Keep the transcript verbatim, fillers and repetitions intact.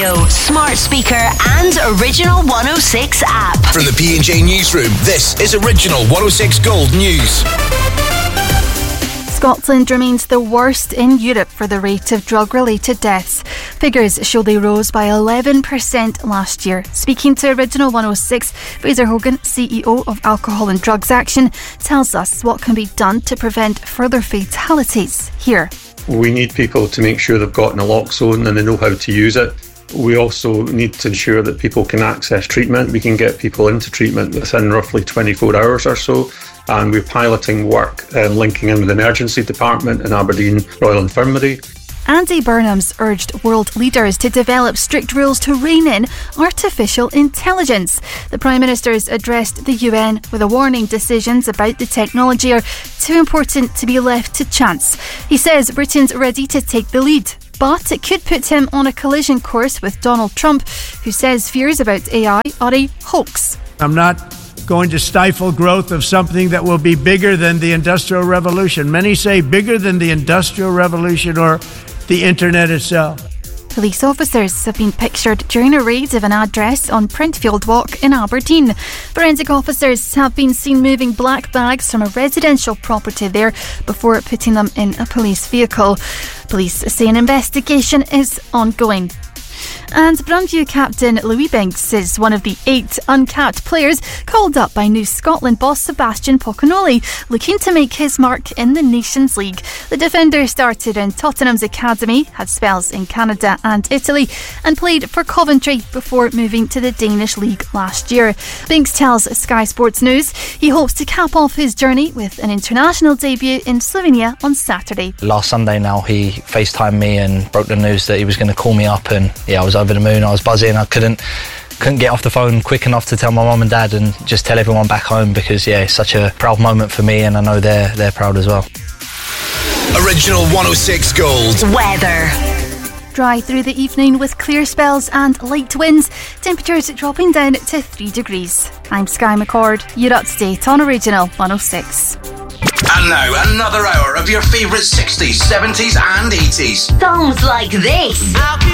radio, smart speaker and Original one oh six app. From the P and J Newsroom, this is Original one oh six Gold News. Scotland remains the worst in Europe for the rate of drug-related deaths. Figures show they rose by eleven percent last year. Speaking to Original one oh six, Fraser Hogan, C E O of Alcohol and Drugs Action, tells us what can be done to prevent further fatalities. Here. We need people to make sure they've got naloxone and they know how to use it. We also need to ensure that people can access treatment. We can get people into treatment within roughly twenty-four hours or so. And we're piloting work um, linking in with the emergency department in Aberdeen Royal Infirmary. Andy Burnham's urged world leaders to develop strict rules to rein in artificial intelligence. The Prime Minister's addressed the U N with a warning decisions about the technology are too important to be left to chance. He says Britain's ready to take the lead, but it could put him on a collision course with Donald Trump, who says fears about A I are a hoax. I'm not going to stifle growth of something that will be bigger than the Industrial Revolution. Many say bigger than the Industrial Revolution or the internet itself. Police officers have been pictured during a raid of an address on Printfield Walk in Aberdeen. Forensic officers have been seen moving black bags from a residential property there before putting them in a police vehicle. Police say an investigation is ongoing. And Brunview captain Louis Binks is one of the eight uncapped players called up by New Scotland boss Sebastian Pocanoli, looking to make his mark in the Nations League. The defender started in Tottenham's academy, had spells in Canada and Italy, and played for Coventry before moving to the Danish League last year. Binks tells Sky Sports News he hopes to cap off his journey with an international debut in Slovenia on Saturday. Last Sunday now he FaceTimed me and broke the news that he was going to call me up, and yeah, I was over the moon. I was buzzing. I couldn't couldn't get off the phone quick enough to tell my mum and dad and just tell everyone back home, because yeah, it's such a proud moment for me, and I know they're they're proud as well. Original one oh six Gold Weather. Dry through the evening with clear spells and light winds. Temperatures dropping down to three degrees. I'm Sky McCord. You're up to date on Original one oh six. And now another hour of your favourite sixties, seventies and eighties. Songs like this.